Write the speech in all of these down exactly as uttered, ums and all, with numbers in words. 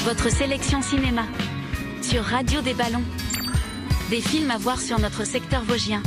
Votre sélection cinéma sur Radio des Ballons. Des films à voir sur notre secteur vosgien.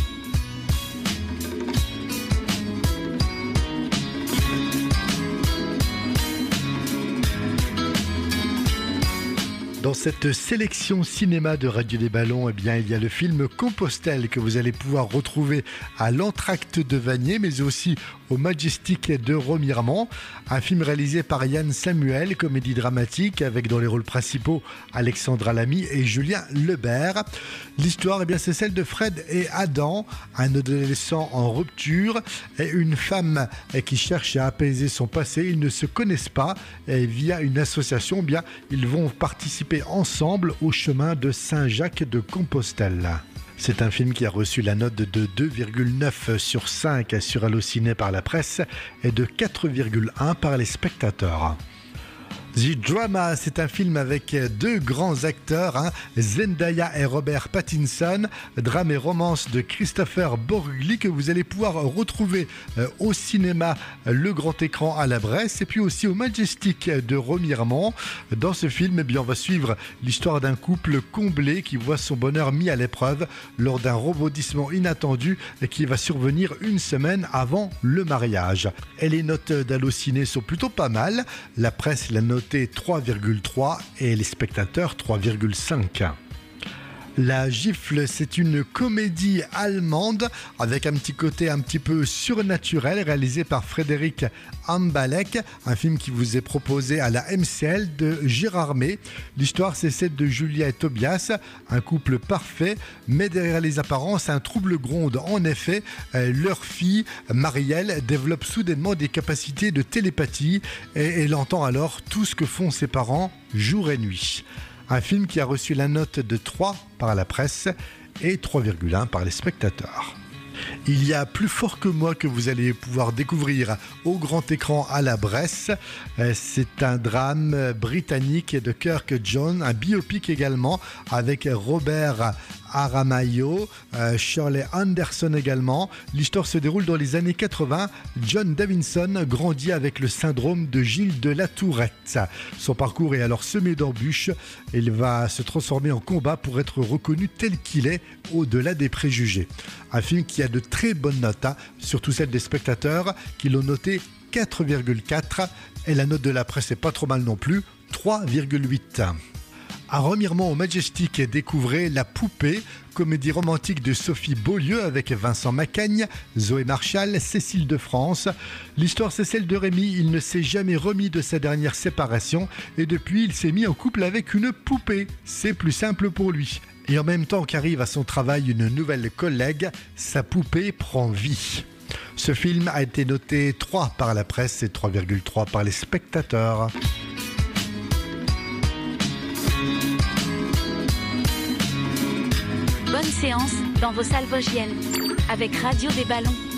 Dans cette sélection cinéma de Radio des Ballons, eh bien, il y a le film Compostelle que vous allez pouvoir retrouver à l'Entracte de Vanier, mais aussi au Majestic de Remiremont. Un film réalisé par Yann Samuel, comédie dramatique, avec dans les rôles principaux Alexandra Lamy et Julien Lebert. L'histoire, eh bien, c'est celle de Fred et Adam, un adolescent en rupture et une femme qui cherche à apaiser son passé. Ils ne se connaissent pas et via une association, eh bien, ils vont participer ensemble au chemin de Saint-Jacques de Compostelle. C'est un film qui a reçu la note de deux virgule neuf sur cinq sur Allociné par la presse et de quatre virgule un par les spectateurs. The Drama, c'est un film avec deux grands acteurs, hein, Zendaya et Robert Pattinson, drame et romance de Christopher Borgli que vous allez pouvoir retrouver euh, au cinéma Le Grand Écran à la Bresse et puis aussi au Majestic de Remiremont. Dans ce film, eh bien, on va suivre l'histoire d'un couple comblé qui voit son bonheur mis à l'épreuve lors d'un rebondissement inattendu qui va survenir une semaine avant le mariage. Et les notes d'Allociné sont plutôt pas mal. La presse la note trois virgule trois et les spectateurs trois virgule cinq. La Gifle, c'est une comédie allemande avec un petit côté un petit peu surnaturel réalisé par Frédéric Ambalek, un film qui vous est proposé à la M C L de Gérard May. L'histoire, c'est celle de Julia et Tobias, un couple parfait, mais derrière les apparences, un trouble gronde. En effet, euh, leur fille, Marielle, développe soudainement des capacités de télépathie et elle entend alors tout ce que font ses parents jour et nuit. Un film qui a reçu la note de trois par la presse et trois virgule un par les spectateurs. Il y a Plus fort que moi que vous allez pouvoir découvrir au grand écran à la Bresse. C'est un drame britannique de Kirk Jones, un biopic également avec Robert Aramayo, euh, Shirley Anderson également. L'histoire se déroule dans les années quatre-vingts. John Davidson grandit avec le syndrome de Gilles de la Tourette. Son parcours est alors semé d'embûches. Il va se transformer en combat pour être reconnu tel qu'il est au-delà des préjugés. Un film qui a de très bonnes notes, hein, surtout celles des spectateurs qui l'ont noté quatre virgule quatre et la note de la presse est pas trop mal non plus, trois virgule huit. À Remiremont au Majestic, découvrez La Poupée, comédie romantique de Sophie Beaulieu avec Vincent Macaigne, Zoé Marchal, Cécile de France. L'histoire, c'est celle de Rémi. Il ne s'est jamais remis de sa dernière séparation et depuis, il s'est mis en couple avec une poupée. C'est plus simple pour lui. Et en même temps qu'arrive à son travail une nouvelle collègue, sa poupée prend vie. Ce film a été noté trois par la presse et trois virgule trois par les spectateurs. Bonne séance dans vos salles vosgiennes avec Radio des Ballons.